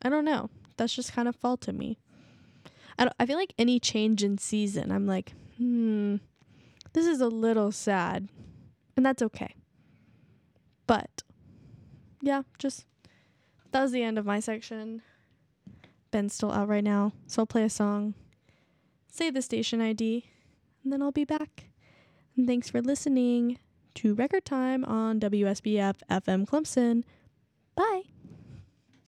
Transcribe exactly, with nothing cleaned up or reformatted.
I don't know. That's just kind of fall to me. I, don't, I feel like any change in season, I'm like, hmm, this is a little sad. And that's okay. But, yeah, just, that was the end of my section. Ben's still out right now, so I'll play a song, say the station I D, and then I'll be back. And thanks for listening to Record Time on W S B F F M Clemson. Bye.